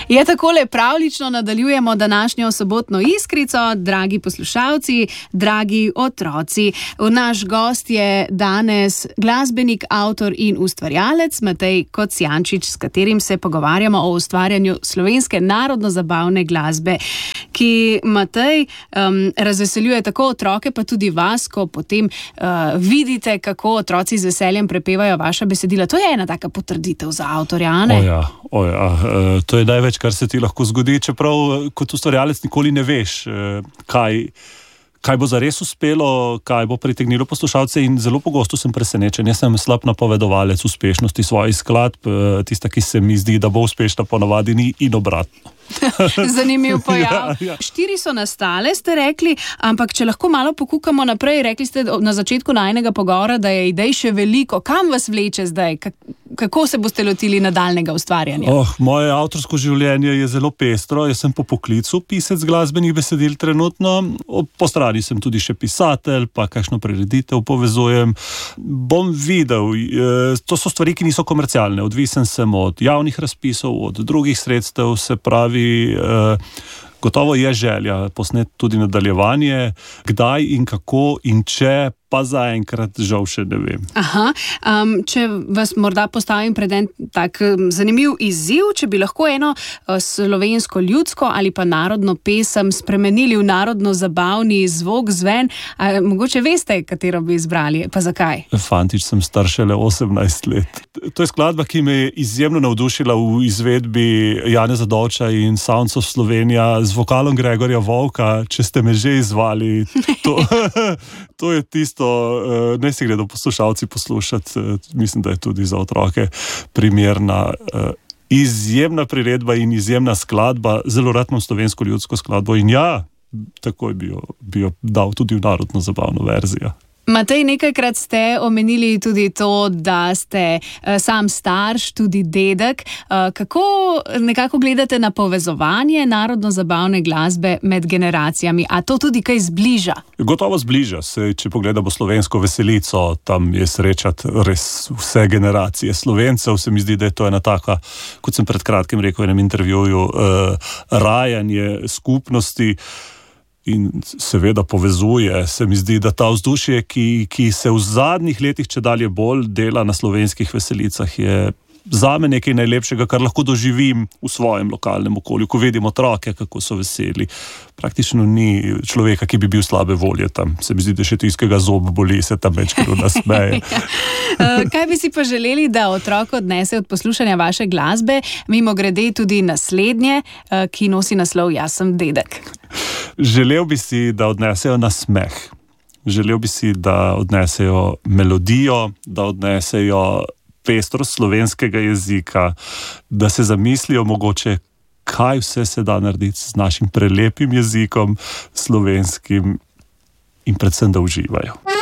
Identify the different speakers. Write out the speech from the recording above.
Speaker 1: Je takole, pravlično nadaljujemo današnjo sobotno iskrico, dragi poslušalci, dragi otroci. Naš gost je danes glasbenik, avtor in ustvarjalec Matej Kocijančič, s katerim se pogovarjamo o ustvarjanju slovenske narodno-zabavne glasbe, ki, Matej, razveseljuje tako otroke, pa tudi vas, ko potem vidite, kako otroci z veseljem prepevajo vaša besedila. To je ena taka potrditev za avtorja, a ne?
Speaker 2: To je največ, kar se ti lahko zgodi, čeprav kot ustvarjalec nikoli ne veš, kaj bo zares uspelo, kaj bo pritegnilo poslušalce, in zelo pogosto sem presenečen. Jaz sem slab napovedovalec uspešnosti svojih skladb, tista, ki se mi zdi, da bo uspešna, ponavadi ni, in obratno.
Speaker 1: Zanimiv pojav. 4 so nastale, ste rekli, ampak če lahko malo pokukamo naprej, rekli ste na začetku najinega pogovora, da je idej še veliko. Kam vas vleče zdaj? Kako se boste lotili nadaljnega ustvarjanja?
Speaker 2: Moje avtorsko življenje je zelo pestro. Jaz sem po poklicu pisec glasbenih besedil trenutno. Po strani sem tudi še pisatelj, pa kakšno prireditev povezujem. Bom videl. To so stvari, ki niso komercialne. Odvisen sem od javnih razpisov, od drugih sredstev, se pravi, gotovo je želja posnet tudi nadaljevanje, kdaj in kako in če, pa zaenkrat žal še ne vem.
Speaker 1: Če vas morda postavim pred en tak zanimiv izziv, če bi lahko eno slovensko ljudsko ali pa narodno pesem spremenili v narodno-zabavni zvok, zven, mogoče veste, katero bi izbrali, pa zakaj?
Speaker 2: Fantič, sem star šele 18 let. To je skladba, ki me je izjemno navdušila v izvedbi Janeza Dovča in Sounds of Slovenija z vokalom Gregorja Volka. Če ste me že izvali, to je tisto, ne si gredo poslušalci poslušati, mislim, da je tudi za otroke primerna, izjemna priredba in izjemna skladba. Zelo rad imam slovensko ljudsko skladbo in takoj bi jo dal tudi v narodno zabavno verzijo.
Speaker 1: Matej, nekajkrat ste omenili tudi to, da ste sam starš, tudi dedek. Kako nekako gledate na povezovanje narodno-zabavne glasbe med generacijami? A to tudi kaj zbliža?
Speaker 2: Gotovo zbliža. Če pogledamo slovensko veselico, tam je srečati res vse generacije Slovencev. Se mi zdi, da je to ena taka, kot sem pred kratkim rekel v enem intervjuju, rajanje skupnosti. In seveda povezuje, se mi zdi, da ta vzdušje, ki se v zadnjih letih čedalje bolj dela na slovenskih veselicah, je zame nekaj najlepšega, kar lahko doživim v svojem lokalnem okolju, ko vidim otroke, kako so veseli. Praktično ni človeka, ki bi bil slabe volje tam. Se mi zdi, da še tiskega zob boli, se tam večkrat nasmeje.
Speaker 1: Kaj bi si pa želeli, da otrok odnese od poslušanja vaše glasbe? Mimo grede tudi naslednje, ki nosi naslov Jaz sem dedek.
Speaker 2: Želel bi si, da odnesejo nasmeh. Želel bi si, da odnesejo melodijo, da odnesejo pestrost slovenskega jezika, da se zamislijo mogoče, kaj vse se da narediti z našim prelepim jezikom, slovenskim, in predvsem, da uživajo.